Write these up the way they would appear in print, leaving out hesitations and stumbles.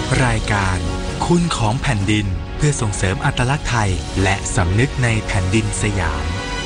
รายการคุณของแผ่นดินเพื่อส่งเสริมอัตลักษณ์ไทยและสำนึกในแผ่นดินสยาม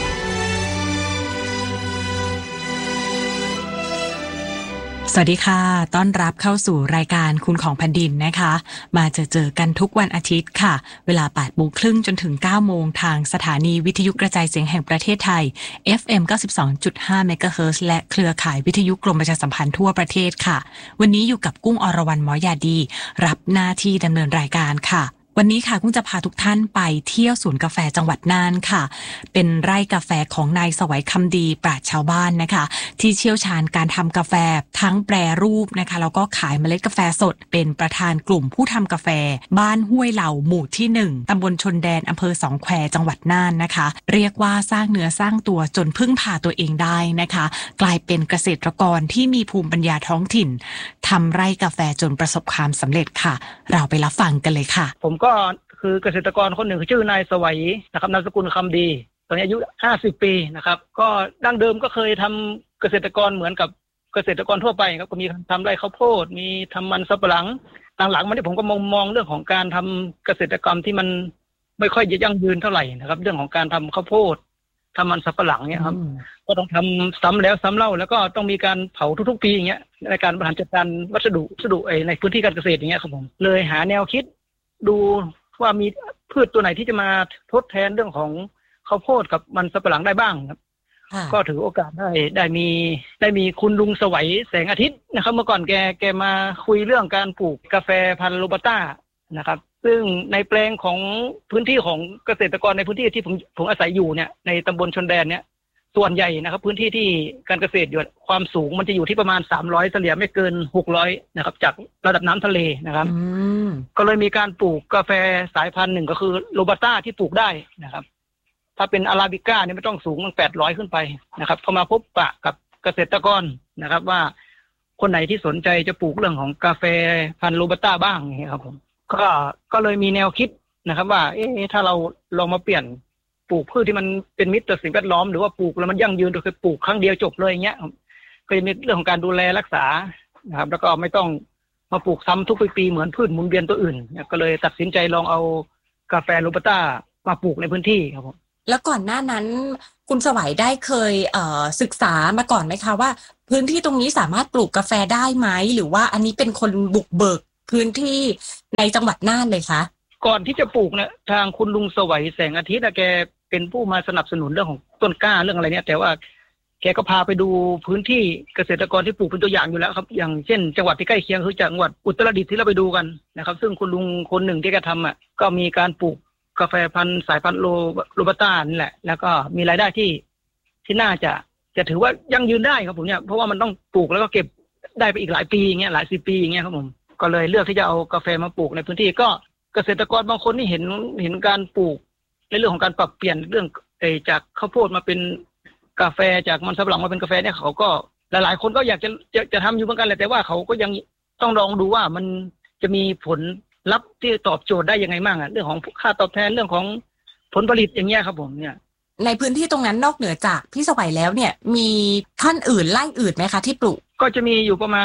สวัสดีค่ะต้อนรับเข้าสู่รายการคุณของแผ่นดินนะคะมาเจอกันทุกวันอาทิตย์ค่ะเวลา 8:30 นจนถึง 9:00 นทางสถานีวิทยุกระจายเสียงแห่งประเทศไทย FM 92.5 เมกะเฮิรตซ์และเครือข่ายวิทยุกรมประชาสัมพันธ์ทั่วประเทศค่ะวันนี้อยู่กับกุ้งอรวรรณ หมอยาดีรับหน้าที่ดำเนินรายการค่ะวันนี้ค่ะกุ้งจะพาทุกท่านไปเที่ยวสวนกาแฟจังหวัดน่านค่ะเป็นไร่กาแฟของนายสวัยคำดีปราชญ์ชาวบ้านนะคะที่เชี่ยวชาญการทำกาแฟทั้งแปรรูปนะคะแล้วก็ขายเมล็ดกาแฟสดเป็นประธานกลุ่มผู้ทำกาแฟบ้านห้วยเหล่าหมู่ที่1ตำบลชนแดนอำเภอสองแควจังหวัดน่านนะคะเรียกว่าสร้างเนื้อสร้างตัวจนพึ่งพาตัวเองได้นะคะกลายเป็นเกษตรกรที่มีภูมิปัญญาท้องถิ่นทำไร่กาแฟจนประสบความสำเร็จค่ะเราไปรับฟังกันเลยค่ะผมก็คือเกษตรกรคนหนึ่งชื่อนายสวัยนะครับนามสกุลคำดีตอนนี้อายุ50 ปีนะครับก็ดั้งเดิมก็เคยทำเกษตรกรเหมือนกับเกษตรกรทั่วไปครับก็มีทำไร่ข้าวโพดมีทำมันสำปะหลังหลังๆมาที่ผมก็มองเรื่องของการทำเกษตรกรรมที่มันไม่ค่อยจะยั่งยืนเท่าไหร่นะครับเรื่องของการทำข้าวโพดทำมันสำปะหลังเนี่ยครับก็ต้องทำซ้ำแล้วซ้ำเล่าแล้วก็ต้องมีการเผาทุกๆปีอย่างเงี้ยในการบริหารจัดการวัสดุในพื้นที่การเกษตรอย่างเงี้ยครับผมเลยหาแนวคิดดูว่ามีพืชตัวไหนที่จะมาทดแทนเรื่องของข้าวโพดกับมันสำปะหลังได้บ้างครับก็ถือโอกาสได้มีคุณลุงสวัยแสงอาทิตย์นะครับเมื่อก่อนแกมาคุยเรื่องการปลูกกาแฟพันธุ์โรบัสต้านะครับซึ่งในแปลงของพื้นที่ของเกษตรกรในพื้นที่ที่ผมอาศัยอยู่เนี่ยในตำบลชนแดนเนี่ยส่วนใหญ่นะครับพื้นที่ที่การเกษตรอยู่ความสูงมันจะอยู่ที่ประมาณ300เฉลี่ยไม่เกิน600นะครับจากระดับน้ำทะเลนะครับก็เลยมีการปลูกกาแฟสายพันธุ์หนึ่งก็คือโรบัสต้าที่ปลูกได้นะครับถ้าเป็นอาราบิก้าเนี่ยไม่ต้องสูงตั้ง800ขึ้นไปนะครับเข้ามาพบปะกับเกษตรกรนะครับว่าคนไหนที่สนใจจะปลูกเรื่องของกาแฟพันธุ์โรบัสต้าบ้างนี่ครับผมก็เลยมีแนวคิดนะครับว่าถ้าเราลองมาเปลี่ยนปลูกพืชที่มันเป็นมิตรต่อสิ่งแวดล้อมหรือว่าปลูกแล้วมันยั่งยืนโดยคือปลูกครั้งเดียวจบเลยอย่างเงี้ยก็จะมีเรื่องของการดูแลรักษานะครับแล้วก็ไม่ต้องมาปลูกซ้ำทุกปีเหมือนพืชหมุนเวียนตัวอื่นก็เลยตัดสินใจลองเอากาแฟโรบัสต้ามาปลูกในพื้นที่ครับผมแล้วก่อนหน้านั้นคุณสวัยได้เคยศึกษามาก่อนไหมคะว่าพื้นที่ตรงนี้สามารถปลูกกาแฟได้ไหมหรือว่าอันนี้เป็นคนบุกเบิกพื้นที่ในจังหวัดน่านเลยคะก่อนที่จะปลูกเนี่ยทางคุณลุงสวัยแสงอาทิตย์แกเป็นผู้มาสนับสนุนเรื่องของต้นกล้าเรื่องอะไรเนี่ยแต่ว่าแกก็พาไปดูพื้นที่เกษตรกรที่ปลูกเป็นตัวอย่างอยู่แล้วครับอย่างเช่นจังหวัดที่ใกล้เคียงคือจังหวัดอุตรดิตถ์ที่เราไปดูกันนะครับซึ่งคุณลุงคนหนึ่งที่แกทำก็มีการปลูกกาแฟพันธุ์สายพันธุ์โรบัสต้านี่แหละแล้วก็มีรายได้ที่น่าจะถือว่ายั่งยืนได้ครับผมเนี่ยเพราะว่ามันต้องปลูกแล้วก็เก็บได้ไปอีกหลายปีอย่างเงี้ยหลาย10 ปีอย่างเงี้ยครับผมก็เลยเลือกที่จะเอากาแฟมาปลูกในพื้นที่ก็เกษตรกรบางคนที่เห็นการปลูกในเรื่องของการปรับเปลี่ยนเรื่องจากข้าวโพดมาเป็นกาแฟจากมันสำปะหลังมาเป็นกาแฟเนี่ยเขาก็หลายๆคนก็อยากจะทำอยู่เหมือนกันแหละแต่ว่าเขาก็ยังต้องลองดูว่ามันจะมีผลลัพธ์ที่ตอบโจทย์ได้ยังไงบ้างเรื่องของค่าตอบแทนเรื่องของผลผลิตอย่างเงี้ยครับผมเนี่ยในพื้นที่ตรงนั้นนอกเหนือจากพี่สวัยแล้วเนี่ยมีท่านอื่นไร่อื่นไหมคะที่ปลูกก็จะมีอยู่ประมาณ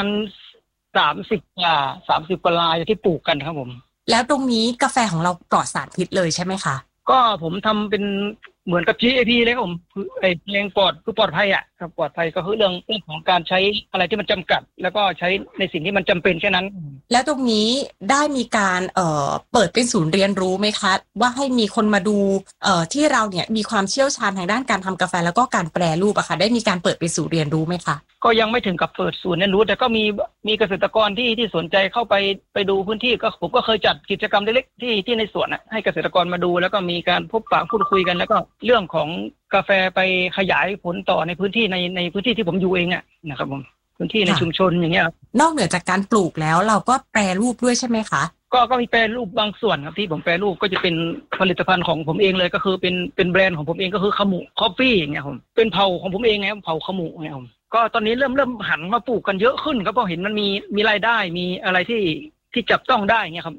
30 กว่าไร่ที่ปลูกกันครับผมแล้วตรงนี้กาแฟของเราปลอดสารพิษเลยใช่ไหมคะก็ผมทำเป็นเหมือนกับ GAP เลยครับผมเพลงปลอดภัยครับปลอดภัยก็คือเรื่องของการใช้อะไรที่มันจำกัดแล้วก็ใช้ในสิ่งที่มันจำเป็นแค่นั้นแล้วตรงนี้ได้มีการเปิดเป็นศูนย์เรียนรู้ไหมคะว่าให้มีคนมาดูที่เราเนี่ยมีความเชี่ยวชาญทางด้านการทำกาแฟแล้วก็การแปรรูปอะค่ะได้มีการเปิดเป็นศูนย์เรียนรู้ไหมคะก็ยังไม่ถึงกับเปิดศูนย์เรียนรู้แต่ก็มีเกษตรกรที่สนใจเข้าไปดูพื้นที่ก็ผมก็เคยจัดกิจกรรมเล็กๆที่ในสวนให้เกษตรกรมาดูแล้วก็มีการพบปะพูดคุยกันแล้วก็เรื่องของกาแฟไปขยายผลต่อในพื้นที่ในพื้นที่ที่ผมอยู่เองนะครับผมพื้นที่ในชุมชนอย่างเงี้ยนอกเหนือจากการปลูกแล้วเราก็แปรรูปด้วยใช่ไหมคะก็มีแปรรูปบางส่วนครับที่ผมแปรรูปก็จะเป็นผลิตภัณฑ์ของผมเองเลยก็คือเป็นแบรนด์ของผมเองก็คือขมุคอฟฟี่อย่างเงี้ยผมเป็นเผาของผมเองไงเผาขมุเนี่ยผมก็ตอนนี้เริ่มหันมาปลูกกันเยอะขึ้นครับเพราะเห็นมันมีรายได้มีอะไรที่จับต้องได้เงี้ยครับ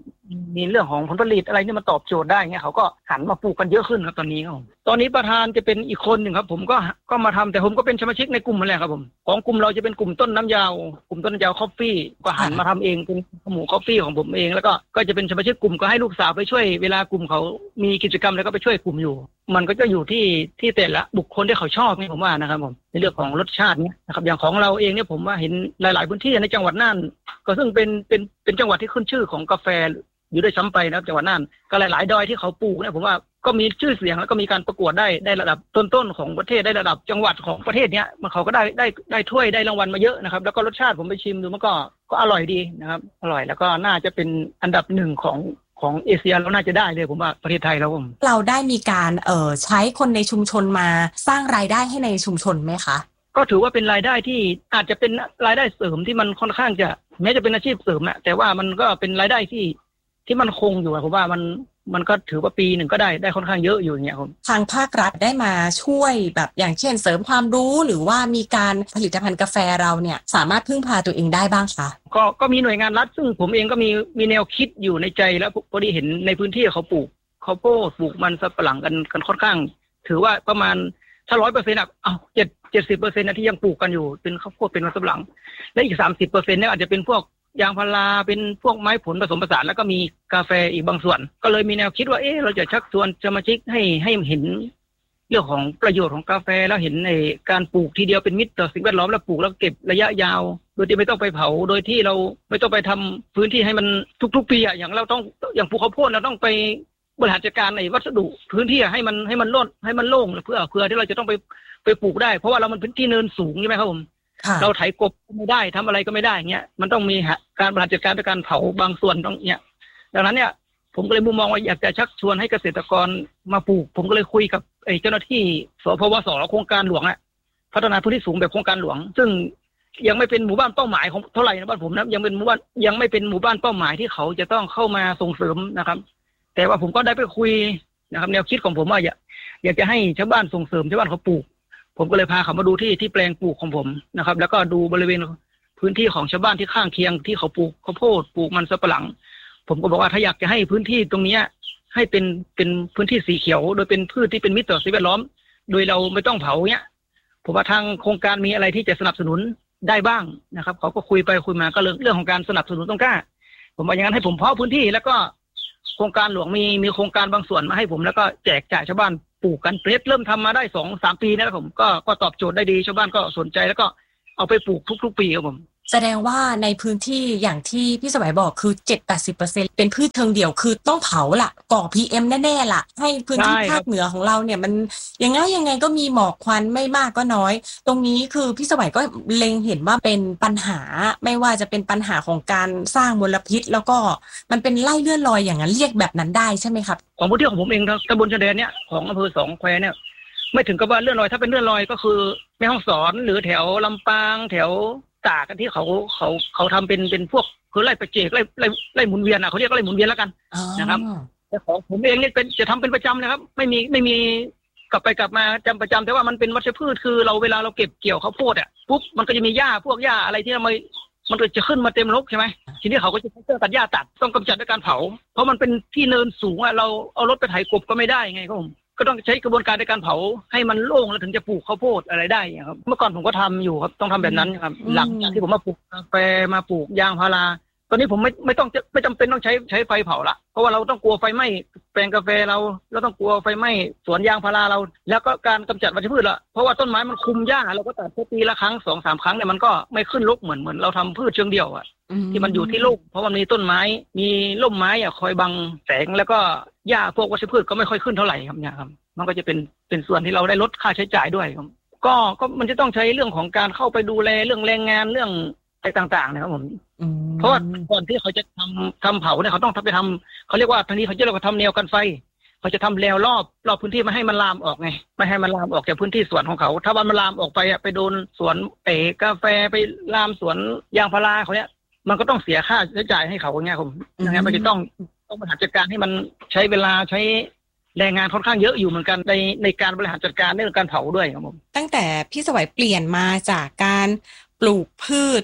มีเรื่องของผลผลิตอะไรที่มันตอบโจทย์ได้เงี้ยเขาก็หันมาปลูกกันเยอะขึ้นครับตอนนี้ครับตอนนี้ประธานจะเป็นอีกคนหนึ่งครับผมก็มาทำแต่ผมก็เป็นสมาชิกในกลุ่มนั่นแหละครับผมของกลุ่มเราจะเป็นกลุ่มต้นน้ำยาวกลุ่มต้นน้ำยาวคอฟฟี่ก็หันมาทำเองเป็นหมูคอฟฟี่ของผมเองแล้วก็จะเป็นสมาชิกกลุ่มก็ให้ลูกสาวไปช่วยเวลากลุ่มเขามีกิจกรรมแล้วก็ไปช่วยกลุ่มอยู่มันก็จะอยู่ที่แต่ละบุคคลที่เขาชอบนี่ผมว่านะครับผมในเรื่องของรสชาติเนี่ยนะครับอย่างของเราเองเนี่ยผมว่าเห็นหลายๆพื้นที่ในจังหวัดน่านก็ซึ่งเป็นจังหวัดที่ขึ้นชื่อของกาแฟอยู่ด้วยซ้ำไปนะครับจังหวัดน่านก็หลายๆดอยที่เขาปลูกเนี่ยผมว่าก็มีชื่อเสียงแล้วก็มีการประกวดได้ระดับต้นๆของประเทศได้ระดับจังหวัดของประเทศเนี้ยมันเขาก็ได้ถ้วยได้รางวัลมาเยอะนะครับแล้วก็รสชาติผมไปชิมดูมันก็อร่อยดีนะครับอร่อยแล้วก็น่าจะเป็นอันดับหนึ่งของเอเชียเราน่าจะได้เลยผมว่าประเทศไทยเราได้มีการใช้คนในชุมชนมาสร้างรายได้ให้ในชุมชนไหมคะก็ถือว่าเป็นรายได้ที่อาจจะเป็นรายได้เสริมที่มันค่อนข้างจะแม้จะเป็นอาชีพเสริมนะแต่ว่ามันก็เป็นรายได้ที่มันคงอยู่ผมว่ามันก็ถือว่าปีหนึ่งก็ได้ค่อนข้างเยอะอยู่อย่างเงี้ยครับทางภาครัฐได้มาช่วยแบบอย่างเช่นเสริมความรู้หรือว่ามีการผลิตภัณฑ์กาแฟเราเนี่ยสามารถพึ่งพาตัวเองได้บ้างคะก็มีหน่วยงานรัฐซึ่งผมเองก็มีแนวคิดอยู่ในใจแล้วพอดีเห็นในพื้นที่เขาปลูกข้าวโพดปลูกมันสำปะหลังกันค่อนข้างถือว่าประมาณถ้า 100% 70% นะที่ยังปลูกกันอยู่เป็นข้าวโพดเป็นมันสำปะหลังและอีก 30% เนี่ยอาจจะเป็นพวกยางพาราเป็นพวกไม้ผลผสมผสานแล้วก็มีกาแฟอีกบางส่วนก็เลยมีแนวคิดว่าเราจะชักชวนสมาชิกให้เห็นเรื่องของประโยชน์ของกาแฟแล้วเห็นในการปลูกทีเดียวเป็นมิตรต่อสิ่งแวดล้อมแล้วปลูกแล้วเก็บระยะยาวโดยที่ไม่ต้องไปเผาโดยที่เราไม่ต้องไปทำพื้นที่ให้มันทุกๆปีอย่างเราต้องอย่างปลูกข้าวโพดเราต้องไปบริหารจัดการในวัสดุพื้นที่ให้มันโล่งเพื่อที่เราจะต้องไปปลูกได้เพราะว่าเรามันพื้นที่เนินสูงใช่ไหมครับผมเราไถกบไม่ได้ทำอะไรก็ไม่ได้เงี้ยมันต้องมีการบริหารจัดการด้วยการเผาบางส่วนต้องเนี่ยดังนั้นเนี่ยผมก็เลยมุมมองว่าอยากจะชักชวนให้เกษตรกรมาปลูกผมก็เลยคุยกับเจ้าหน้าที่สพวสโครงการหลวงพัฒนาพื้นที่สูงแบบโครงการหลวงซึ่งยังไม่เป็นหมู่บ้านเป้าหมายของเท่าไหร่นะบ้านผมนะยังไม่เป็นหมู่บ้านเป้าหมายที่เขาจะต้องเข้ามาส่งเสริมนะครับแต่ว่าผมก็ได้ไปคุยนะครับแนวคิดของผมว่าอยากจะให้ชาวบ้านส่งเสริมชาวบ้านเขาปลูกผมก็เลยพาเขามาดูที่แปลงปลูกของผมนะครับแล้วก็ดูบริเวณพื้นที่ของชาวบ้านที่ข้างเคียงที่เขาปลูกข้าวโพดปลูกมันสำปะหลังผมก็บอกว่าถ้าอยากจะให้พื้นที่ตรงนี้ให้เป็นพื้นที่สีเขียวโดยเป็นพืชที่เป็นมิตรต่อสิ่งแวดล้อมโดยเราไม่ต้องเผาเนี้ยผมว่าทางโครงการมีอะไรที่จะสนับสนุนได้บ้างนะครับเขาก็คุยไปคุยมาก็เรื่องของการสนับสนุนต้องกล้าผมว่าอย่างนั้นให้ผมเพาะพื้นที่แล้วก็โครงการหลวงมีโครงการบางส่วนมาให้ผมแล้วก็แจกจ่ายชาวบ้านปลูกกันเริ่มทำมาได้ 2-3 ปีแล้วผมก็ตอบโจทย์ได้ดีชาวบ้านก็สนใจแล้วก็เอาไปปลูกทุกปีครับผมแสดงว่าในพื้นที่อย่างที่พี่สวัยบอกคือ 7-80% เป็นพืชเชิงเดี่ยวคือต้องเผาล่ะก่อ PM แน่ๆล่ะให้พื้นที่ภาคเหนือของเราเนี่ยมันยังไงก็มีหมอกควันไม่มากก็น้อยตรงนี้คือพี่สวัยก็เล็งเห็นว่าเป็นปัญหาไม่ว่าจะเป็นปัญหาของการสร้างมลพิษแล้วก็มันเป็นไล่เลื่อนลอยอย่างนั้นเรียกแบบนั้นได้ใช่ไหมครับของพื้นที่ของผมเองตำบลชะแดนเนี่ยของอำเภอสองแควเนี่ยไม่ถึงกับว่าเลื่อนลอยถ้าเป็นเลื่อนลอยก็คือแม่ฮ่องสอนหรือแถวลำปางแถวตากกันที่เขาทำเป็นพวกคือไล่ประเจกไล่หมุนเวียนเขาเรียกไล่หมุนเวียนแล้วกันนะครับแต่ของผมเองเนี่ยจะทำเป็นประจำนะครับไม่มีกลับไปกลับมาจำประจำแต่ว่ามันเป็นวัชพืชคือเราเวลาเราเก็บเกี่ยวข้าวโพดปุ๊บมันก็จะมีหญ้าพวกหญ้าอะไรที่มันจะขึ้นมาเต็มรกใช่ไหมทีนี้เขาก็จะใช้เครื่องตัดหญ้าตัดต้องกำจัดด้วยการเผาเพราะมันเป็นที่เนินสูงเราเอารถไปไถกบก็ไม่ได้ไงครับผมก็ต้องใช้กระบวนการในการเผาให้มันโล่งแล้วถึงจะปลูกข้าวโพดอะไรได้ครับเมื่อก่อนผมก็ทำอยู่ครับต้องทำแบบนั้นครับหลังจากที่ผมมาปลูกกาแฟมาปลูกยางพาราตอนนี้ผมไม่จำเป็นต้องใช้ไฟเผาละเพราะว่าเราต้องกลัวไฟไหม้แปลงกาแฟเราต้องกลัวไฟไหม้สวนยางพาราเราแล้วก็การกำจัดวัชพืชละเพราะว่าต้นไม้มันคุมหญ้าเราก็ตัดปีละครั้ง 2-3 ครั้งเนี่ยมันก็ไม่ขึ้นรกเหมือนเราทำพืชเชิงเดี่ยวที่มันอยู่ที่ร่มเพราะมันมีต้นไม้มีร่มไม้คอยบังแสงแล้วก็หญ้าพวกวัชพืชก็ไม่ค่อยขึ้นเท่าไหร่ครับเนี่ยครับมันก็จะเป็นส่วนที่เราได้ลดค่าใช้จ่ายด้วยครับก็มันจะต้องใช้เรื่องของการเข้าไปดูแลเรื่องแรงงานเรื่องอะไรต่างๆนะครับผมเพราะว่าก่อนที่เขาจะทำเผาเนี่ยเขาต้องไปทำเขาเรียกว่าทางนี้เขาจะเรียกว่าทำแนวกันไฟเขาจะทำแนวรอบพื้นที่ไม่ให้มันลามออกไงไม่ให้มันลามออกจากพื้นที่สวนของเขาถ้ามันลามออกไปโดนสวนกาแฟไปลามสวนยางพาราเขาเนี่ยมันก็ต้องเสียค่าใช้จ่ายให้เขาอย่างเงี้ยผมอย่างเงี้ยมันจะต้องบริหารจัดการให้มันใช้เวลาใช้แรงงานค่อนข้างเยอะอยู่เหมือนกันในการบริหารจัดการเรื่องการเผาด้วยครับผมตั้งแต่พี่สวัยเปลี่ยนมาจากการปลูกพืช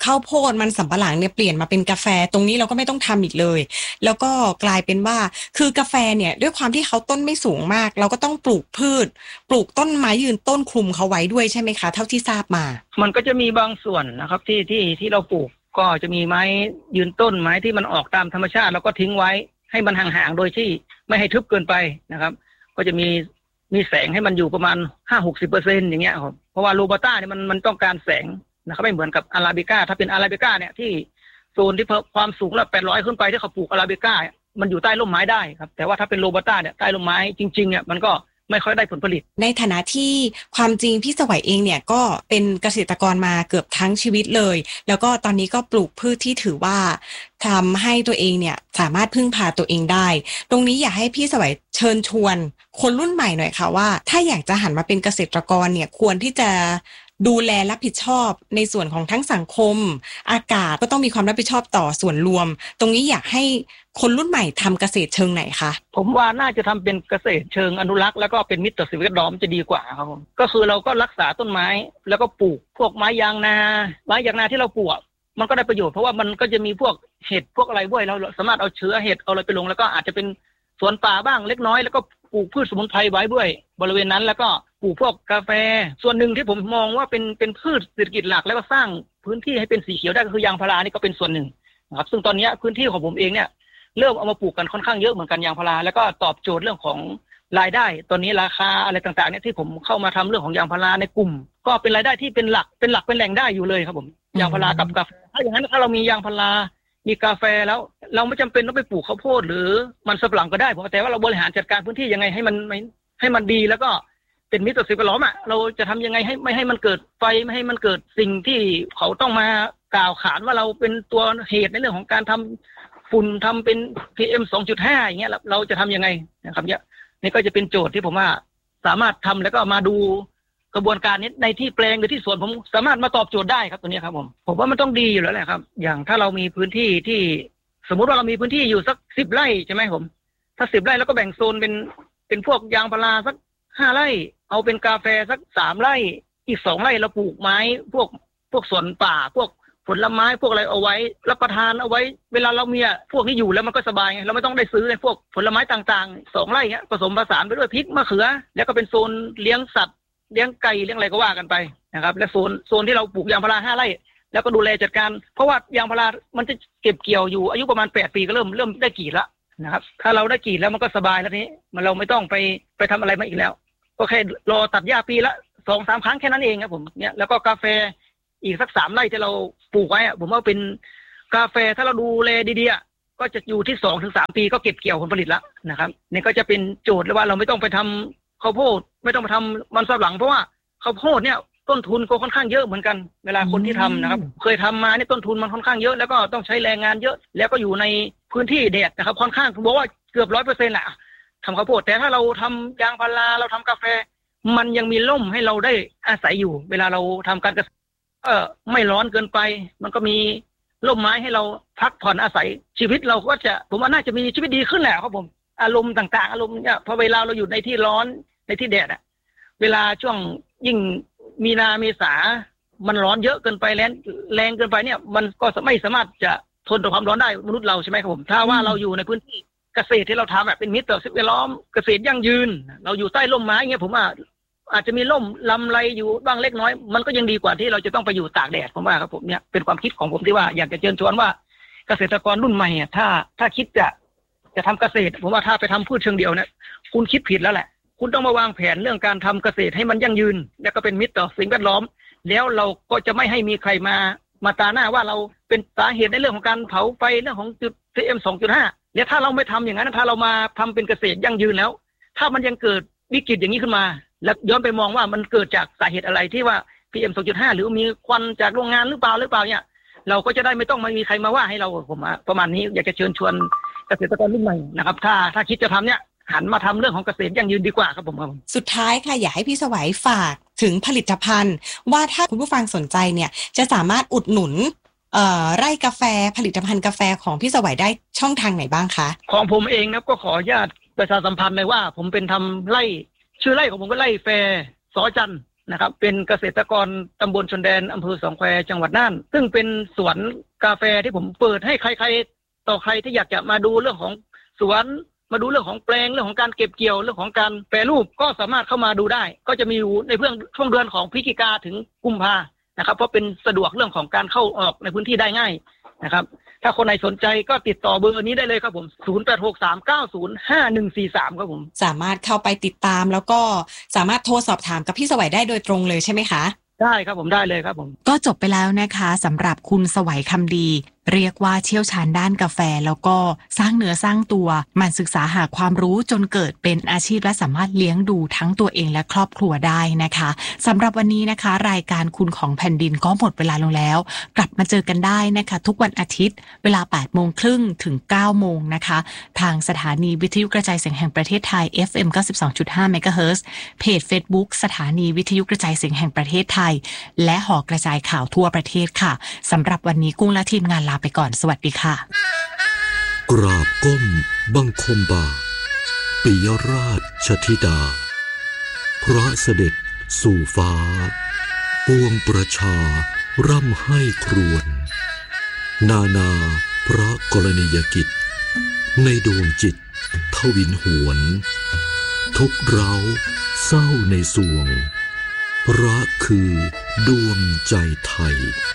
ข้าวโพดมันสำปะหลังเนี่ยเปลี่ยนมาเป็นกาแฟตรงนี้เราก็ไม่ต้องทำอีกเลยแล้วก็กลายเป็นว่าคือกาแฟเนี่ยด้วยความที่เขาต้นไม่สูงมากเราก็ต้องปลูกพืชปลูกต้นไม้ยืนต้นคลุมเขาไว้ด้วยใช่ไหมคะเท่าที่ทราบมามันก็จะมีบางส่วนนะครับที่เราปลูกก็จะมีไม้ยืนต้นไม้ที่มันออกตามธรรมชาติแล้วก็ทิ้งไว้ให้มันห่างๆโดยที่ไม่ให้ทึบเกินไปนะครับก็จะมีแสงให้มันอยู่ประมาณ 50-60% อย่างเงี้ยครับเพราะว่าโรบัสต้าเนี่ยมันต้องการแสงนะครับไม่เหมือนกับอาราบิก้าถ้าเป็นอาราบิก้าเนี่ยที่โซนที่ความสูงละ800ขึ้นไปที่เขาปลูกอาราบิก้ามันอยู่ใต้ร่มไม้ได้ครับแต่ว่าถ้าเป็นโรบัสต้าเนี่ยใต้ร่มไม้จริงๆเนี่ยมันก็ไม่ค่อยได้ผลผลิตในฐานะที่ความจริงพี่สวัยเองเนี่ยก็เป็นเกษตรกรมาเกือบทั้งชีวิตเลยแล้วก็ตอนนี้ก็ปลูกพืชที่ถือว่าทำให้ตัวเองเนี่ยสามารถพึ่งพาตัวเองได้ตรงนี้อยากให้พี่สวัยเชิญชวนคนรุ่นใหม่หน่อยค่ะว่าถ้าอยากจะหันมาเป็นเกษตรกรเนี่ยควรที่จะดูแลรับผิดชอบในส่วนของทั้งสังคมอากาศก็ต้องมีความรับผิดชอบต่อส่วนรวมตรงนี้อยากให้คนรุ่นใหม่ทำเกษตรเชิงไหนคะผมว่าน่าจะทำเป็นเกษตรเชิงอนุรักษ์แล้วก็เป็นมิตรต่อสิ่งแวดล้อมจะดีกว่าครับผมก็คือเราก็รักษาต้นไม้แล้วก็ปลูกพวกไม้ยางนาที่เราปลูกมันก็ได้ประโยชน์เพราะว่ามันก็จะมีพวกเห็ดพวกอะไรด้วยเราสามารถเอาเชื้อเห็ดเอาอะไรไปลงแล้วก็อาจจะเป็นสวนป่าบ้างเล็กน้อยแล้วก็ปลูกพืชสมุนไพรไว้ด้วยบริเวณนั้นแล้วก็ปลูกพวกกาแฟส่วนหนึ่งที่ผมมองว่าเป็นพืชเศรษฐกิจหลักแล้วก็สร้างพื้นที่ให้เป็นสีเขียวได้ก็คือยางพารานี่ก็เป็นส่วนหนึ่งนะครับซึ่งตอนนี้พื้นที่ของผมเองเนี่ยเริ่มเอามาปลูกกันค่อนข้างเยอะเหมือนกันยางพาราแล้วก็ตอบโจทย์เรื่องของรายได้ตอนนี้ราคาอะไรต่างๆเนี่ยที่ผมเข้ามาทำเรื่องของยางพาราในกลุ่มก็เป็นรายได้ที่เป็นหลักเป็นแหล่งได้อยู่เลยครับผมยางพารากับกาแฟถ้าอย่างนั้นถ้าเรามียางพารามีกาแฟแล้วเราไม่จำเป็นต้องไปปลูกข้าวโพดหรือมันสำปะหลังก็ได้ผมแต่ว่าเราบริหารจัดการพื้นที่ยังไงให้มันดีแล้วก็เป็นมิตรต่อสิ่งแวดล้อมเราจะทำยังไงให้ไม่ให้มันเกิดไฟไม่ให้มันเกิดสิ่งที่เขาต้องมากล่าวขานว่าเราเป็นตัวเหตุในเรื่องของการทำฝุ่นทำเป็น PM 2.5 อย่างเงี้ยเราจะทำยังไงนะครับเนี่ยนี่ก็จะเป็นโจทย์ที่ผมว่าสามารถทำแล้วก็มาดูกระบวนการนี้ในที่แปลงหรือที่สวนผมสามารถมาตอบโจทย์ได้ครับตัวนี้ครับผมว่ามันต้องดีอยู่แล้วแหละครับอย่างถ้าเรามีพื้นที่ที่สมมุติว่าเรามีพื้นที่อยู่สัก10 ไร่ใช่ไหมผมถ้า10 ไร่แล้วก็แบ่งโซนเป็นพวกยางพาราสัก5 ไร่เอาเป็นกาแฟสัก3 ไร่อีก2 ไร่เราปลูกไม้พวกสวนป่าพวกผลไม้พวกอะไรเอาไว้รับประทานเอาไว้เวลาเรามีพวกนี้อยู่แล้วมันก็สบายไงเราไม่ต้องได้ซื้อในพวกผลไม้ต่างๆ2 ไร่เงี้ยผสมผสานไปด้วยพริกมะเขือแล้วก็เป็นโซนเลี้ยงสัตว์เลี้ยงไก่เลี้ยงอะไรก็ว่ากันไปนะครับและโซนที่เราปลูกยางพารา5 ไร่แล้วก็ดูแลจัดการเพราะว่ายางพารามันจะเก็บเกี่ยวอยู่อายุประมาณ8 ปีก็เริ่มได้กรีดแล้วนะครับถ้าเราได้กรีดแล้วมันก็สบายแล้วนี้มันเราไม่ต้องไปทำอะไรมาอีกแล้วก็แค่รอตัดหญ้าปีละ 2-3 ครั้งแค่นั้นเองครับผมเนี่ยแล้วก็กาแฟอีกสัก3 ไร่ที่เราปลูกไว้ผมว่าเป็นกาแฟถ้าเราดูแลดีๆก็จะอยู่ที่ 2-3 ปีก็เก็บเกี่ยวผลผลิตแล้วนะครับนี่ก็จะเป็นโจทย์เลยว่าเราไม่ต้องไปทำข้าวโพดไม่ต้องไปทำมันสำปะหลังเพราะว่าข้าวโพดเนี่ยต้นทุนก็ค่อนข้างเยอะเหมือนกันเวลาคนที่ทำนะครับเคยทำมาเนี่ยต้นทุนมันค่อนข้างเยอะแล้วก็ต้องใช้แรงงานเยอะแล้วก็อยู่ในพื้นที่แดดนะครับค่อนข้างบอกว่าเกือบ 100% แหละทำข้าวโพดแต่ถ้าเราทำยางพาราเราทำกาแฟมันยังมีร่มให้เราได้อาศัยอยู่เวลาเราทำการเกษตรไม่ร้อนเกินไปมันก็มีร่มไม้ให้เราพักผ่อนอาศัยชีวิตเราก็จะผมว่าน่าจะมีชีวิตดีขึ้นแหละครับผมอารมณ์ต่างๆอารมณ์เนี่ยพอเวลาเราอยู่ในที่ร้อนในที่แดดเวลาช่วงยิ่งมีนาเมษามันร้อนเยอะเกินไปแรงเกินไปเนี่ยมันก็ไม่สามารถจะทนต่อความร้อนได้มนุษย์เราใช่ไหมครับผมถ้าว่าเราอยู่ในพื้นที่เกษตรที่เราทำแบบเป็นมิตรต่อสิ่งแวดล้อมเกษตรยั่งยืนเราอยู่ใต้ร่มไม้เงี้ยผมว่าอาจจะมีร่มลำไรอยู่บ้างเล็กน้อยมันก็ยังดีกว่าที่เราจะต้องไปอยู่ตากแดดผมว่าครับผมเนี่ยเป็นความคิดของผมที่ว่าอยากจะเชิญชวนว่าเกษตรกรรุ่นใหม่ถ้าคิดจะทำเกษตรผมว่าถ้าไปทำพืชเชิงเดียวเนี่ยคุณคิดผิดแล้วแหละคุณต้องมาวางแผนเรื่องการทำเกษตรให้มันยั่งยืนและก็เป็นมิตรต่อสิ่งแวดล้อมแล้วเราก็จะไม่ให้มีใครมาตาหน้าว่าเราเป็นสาเหตุในเรื่องของการเผาไฟเรื่องของจุด PM 2.5 แล้วถ้าเราไม่ทำอย่างนั้นถ้าเรามาทำเป็นเกษตรยั่งยืนแล้วถ้ามันยังเกิดวิกฤตอย่างนี้ขึ้นมาแล้วย้อนไปมองว่ามันเกิดจากสาเหตุอะไรที่ว่า PM 2.5 หรือมีควันจากโรงงานหรือเปล่าเนี่ยเราก็จะได้ไม่ต้องมีใครมาว่าให้เราผมประมาณนี้อยากจะเชิญชวนเกษตรกรรุ่นใหม่นะครับถ้าคิดจะทำเนี่ยหันมาทำเรื่องของเกษตรยั่งยืนดีกว่าครับผมสุดท้ายค่ะอยากให้พี่สวัยฝากถึงผลิตภัณฑ์ว่าถ้าคุณผู้ฟังสนใจเนี่ยจะสามารถอุดหนุนไร่กาแฟผลิตภัณฑ์กาแฟของพี่สวัยได้ช่องทางไหนบ้างคะของผมเองนะก็ขออนุญาตประชาสัมพันธ์เลยว่าผมเป็นทำไร่ชื่อไร่ของผมก็ไร่แฟร์สอจันนะครับเป็นเกษตรกรตำบลชนแดนอำเภอสองแควจังหวัดน่านซึ่งเป็นสวนกาแฟที่ผมเปิดให้ใครๆต่อใครที่อยากจะมาดูเรื่องของสวนมาดูเรื่องของแปลงเรื่องของการเก็บเกี่ยวเรื่องของการแปรรูปก็สามารถเข้ามาดูได้ก็จะมีอยู่ในช่วงเดือนของพฤศจิกาถึงกุมภานะครับเพราะเป็นสะดวกเรื่องของการเข้าออกในพื้นที่ได้ง่ายนะครับถ้าคนไหนสนใจก็ติดต่อเบอร์นี้ได้เลยครับผม0863905143ครับผมสามารถเข้าไปติดตามแล้วก็สามารถโทรสอบถามกับพี่สวัยได้โดยตรงเลยใช่ไหมคะได้ครับผมได้เลยครับผมก็จบไปแล้วนะคะสำหรับคุณสวัยคำดีเรียกว่าเชี่ยวชาญด้านกาแฟแล้วก็สร้างเนื้อสร้างตัวมันศึกษาหาความรู้จนเกิดเป็นอาชีพและสามารถเลี้ยงดูทั้งตัวเองและครอบครัวได้นะคะสำหรับวันนี้นะคะรายการคุณของแผ่นดินก็หมดเวลาลงแล้วกลับมาเจอกันได้นะคะทุกวันอาทิตย์เวลา 8:30 ถึง 9:00 นะคะทางสถานีวิทยุกระจายเสียงแห่งประเทศไทย FM 92.5 MHz เพจ Facebook สถานีวิทยุกระจายเสียงแห่งประเทศไทยและหอกระจายข่าวทั่วประเทศค่ะสำหรับวันนี้กุ้งและทีมงานลาไปก่อนสวัสดีค่ะกราบก้มบังคมบาทปิยราชธิดาพระเสด็จสู่ฟ้าปวงประชาร่ำให้ครวญนาพระกรณียกิจในดวงจิตทวินหวนทุกเร้าเศร้าในสวงรักคือดวงใจไทย